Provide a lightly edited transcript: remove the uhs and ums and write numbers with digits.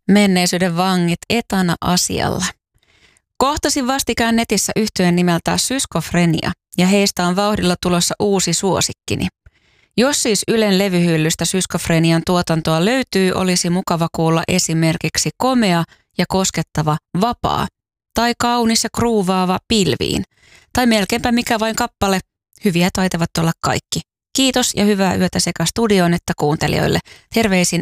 Menneisyyden vangit etana asialla. Kohtasin vastikään netissä yhtyeen nimeltä Sysskofrenia ja heistä on vauhdilla tulossa uusi suosikkini. Jos siis Ylen levyhyllystä Sysskofrenian tuotantoa löytyy, olisi mukava kuulla esimerkiksi komea ja koskettava Vapaa tai kaunis ja kruuvaava Pilviin tai melkeinpä mikä vain kappale. Hyviä taitavat olla kaikki. Kiitos ja hyvää yötä sekä studioon että kuuntelijoille. Terveisin